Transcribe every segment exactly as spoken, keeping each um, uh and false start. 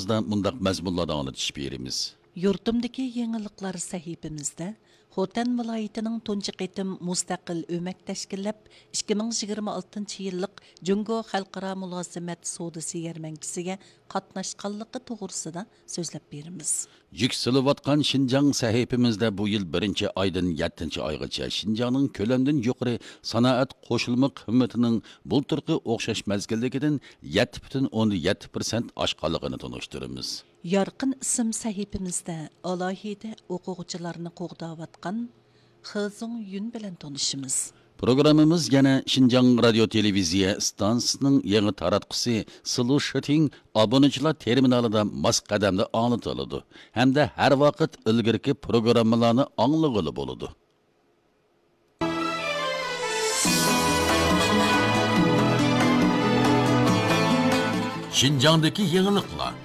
programımızda mundaq məzmunlardan anlatışıp berimiz. Yurtumdaki yeniliklar sahifimizde Xotan vilayetining tunji qitim mustaqil ömek tashkillab ikki ming yigirma oltinchi yillik Jungo xalqaro mulozimat savdosi yarmankisiga qatnashganligi to'g'risida so'zlab beramiz. Yükselivatkan Şinjan sahifimizde bu yıl birinci aydan yettinchi aygacha Şinjanның kölemden yuqori sanoat qo'shilma qiymatining bulturqi o'xshash mezgilligidan yetti butun o'ndan yetti persent oshganligini tanishtiramiz. Yarqin ism sahifimizda alohida o'quvchilarni qo'g'dayotgan Xizong Yun bilan tanishimiz. Programımız yana Şinjan Radio Televiziya stansiyasining yangi taratqusi Sulu Shooting obunachilar terminalida mas qadamda anlatıladi hamda har vaqt ilgirki programmalarni anglag'ili bo'ladi. Şinjandagi yangiliklar.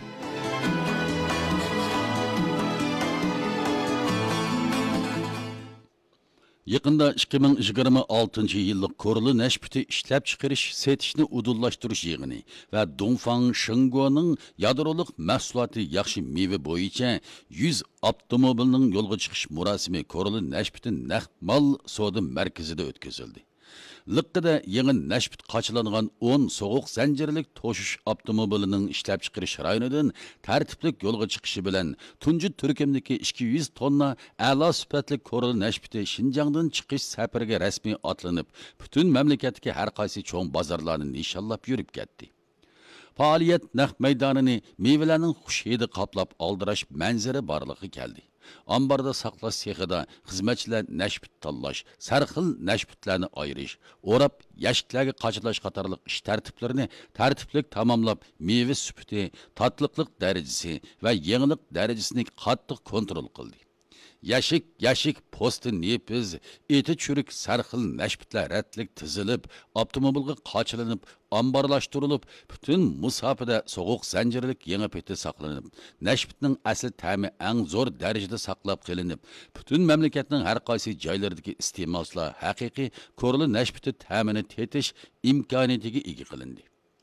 Yaqında ikki ming yigirma oltinchi yillik Korlu Nashpiti ishlab chiqarish setishni udullashtirish yig'ini va Dongfang Shinguoning yadroliq mahsuloti yaxshi meva bo'yicha yuz avtomobilning yo'lga chiqish murosimi Korlu Nashpiti naq mol savdo markazida o'tkazildi. Liqqida yangi Nashpit qachilangan o'n soğuq zanjirlik to'shish avtomobilining ishlab chiqarish rayonidan tartiblik yo'lga chiqishi bilan tunji turkumdagi ikki yuz tonna a'lo sifatli Korlu Nashpiti Şinjandan chiqish safariga rasmiy otlanib, butun mamlakatdagi har qaysi cho'ng bozorlarni nishonlab yurib ketdi. Faoliyat naq maydonini mevalarning xush hidi qoplab oldirash manzara borligi keldi. Ambarda saqlash sexida xizmatchilar nashpit tanlash, sarxil nashpitlarni ayirish, o'rab yashiklarga qachilash qatorliq ish tartiblarini tartiblik tamomlab, meva sufati, tatliqlik darajasi va yangilik darajasini qattiq kontrol qildi. Yashik, yashik, posti nepiz, eti çürük sarxil nashpitlar ratlik tizilib, avtomobilga qachilanib, ambarlashtirilib, bütün musafida soğuq zanjirlik yangi peti saqlanib, nashpitning asl ta'mi eng zo'r darajada saqlab qilinib, bütün mamlakatning har qaysi joylaridagi iste'molchilar haqiqiy Korlu nashpiti ta'mini tetish imkoniyatiga ega qilindi.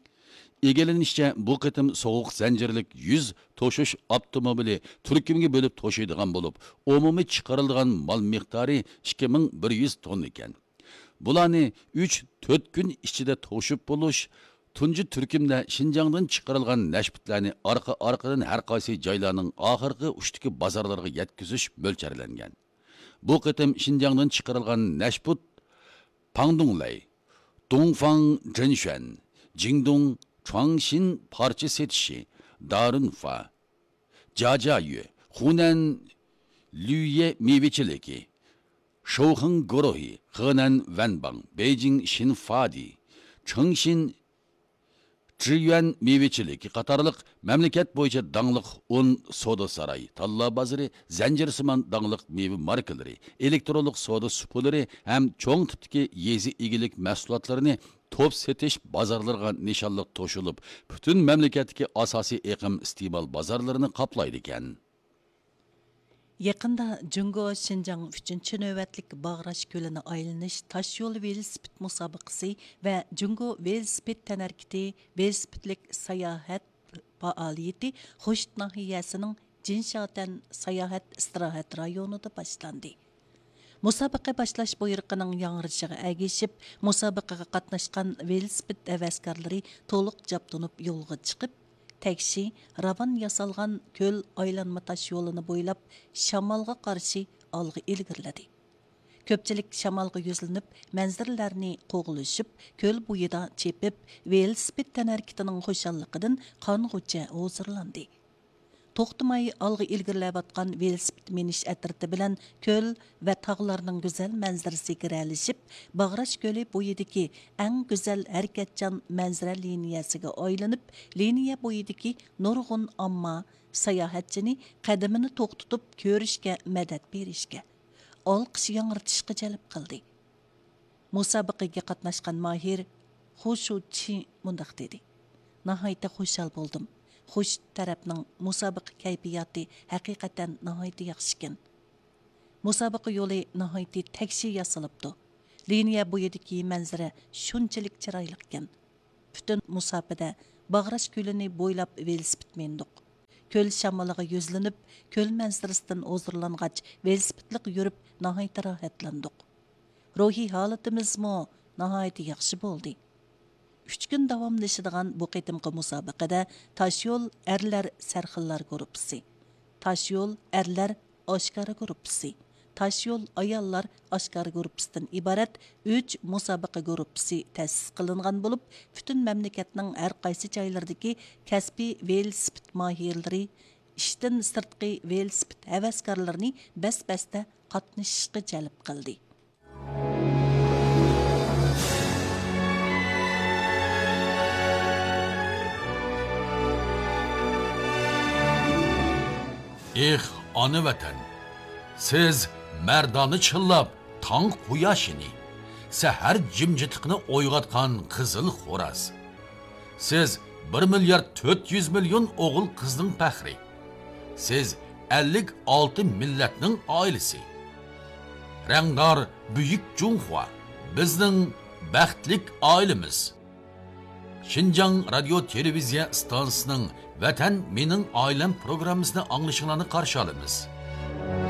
Egelenişçe bu qitim soğuk zanjirlik yuz to'shish avtomobili turkumga bo'lib to'shiydigan bo'lib, umumiy chiqarilgan mal miqdori ikki ming bir yuz ton ekan. Bularni uch to'rt kun ichida to'shib bo'lish tunji turkumda Şinjandan chiqarilgan nashpitlarni orqa-orqadan har qaysi joylarning oxirgi uchdagi bozorlarga yetkazish mo'ljallangan. Bu qitim Şinjandan chiqarilgan nashput Pangdonglay, Dongfang Zhenshuan, Jingdong Chuangxin parça setişi, Darunfa, Jiajiayu, Hunan Lüye meyvechiligi, Shouheng Gorohi, Henan Wanbang, Beijing Xinfadi, Chengxin Zhiyuan meyvechiligi qatorliq mamlakat bo'yicha dangliq o'n savdo saroyi, talla bozori, zanjirsimon dangliq meva markalari, elektronlik savdo supulari ham cho'ng tipdagi yezi egilik mahsulotlarini top setish bozorlarga nishonliq to'shilib, butun mamlakatdagi asosiy iqlim iste'mol bozorlarini qoplaydi ekan. Yaqında Jungo Şinjan uchinchi navbatlik Bag'rash ko'lini aylanish tosh yo'l velosiped musobaqasi va Jungo velosiped tanarkiti velosipedlik sayohat faoliyati Xo'sht nahiyasining Jinshotan sayohat istirohat rayonida boshlandi. Musobaqa boshlash buyruqining yangirishiga agishib, musobaqaga qatnashgan velosiped havaskorlari to'liq jabtunib yo'lga chiqib, Tekşi, ravan yasalgan köl aylanma taş yolunu boylap şamalga qarşı algı ilgirledi. Köpçilik şamalga yüzlenip, manzirlarni qo'g'lishib, köl bo'yida chepib, velosiped tanarkitining xo'shalligidan qong'ucha hozirlandi. To'xtamay algı ilgirlayotgan velosiped minish atriti bilan köl va tog'larning go'zal manzarasi kiralishib, Bag'rash ko'li bo'yidagi eng go'zal harakatchan manzara liniyasiga aylanib, liniya bo'yidagi nurg'un omma sayohatchini qadamini to'xtatib ko'rishga madad berishga, olqish yangritishga jalb qildi. Musobaqaga qatnashgan Mahir Xushuchi mundaq dedi: "Nihoyatda xushal bo'ldim. Xo'sh tarafning musobaqa kayfiyati haqiqatan nihoyatda yaxshi ekan. Musobaqa yo'li nihoyatda takshi yasalibdi. Liniya bo'yidagi manzara shunchalik chiroyli ekan. Butun musobaqada Bag'rash ko'lini bo'ylab velosiped mendik. ko'l shamoliga yuzlanib, ko'l manzarasidan huzurlangaч velosipedlik yurib nihoyat rohatlandik. Ruhiy holatimizmi nihoyat yaxshi bo'ldi. uch kun davomlashadigan bu qitimqi musobaqada Toshyo'l erlar sarxillar guruhi, Toshyo'l erlar oshkora guruhi, Toshyo'l ayollar oshkora guruhidan iborat uch musobaqa guruhi ta'sis qilingan bo'lib, butun mamlakatning har qaysi joylaridagi kasbiy velosiped mohirlari, ishdan sirtqi velosiped havaskorlarini bas-basda qatnashishga jalb qildi. Eh, ana vatan, siz merdani chillab, tong quyoshini, sahar jimjitiqni o'yg'atgan qizil xo'raz. Siz bir milyard to'rt yuz million o'g'il qizning faxri. Siz ellik olti millatning oilasi. Rangdor buyuk Junxua, bizning baxtlik oilamiz. Xinjiang radio televiziya stansiyasining Vatan mening oilam programmasini anglashinglarni qarshi olamiz.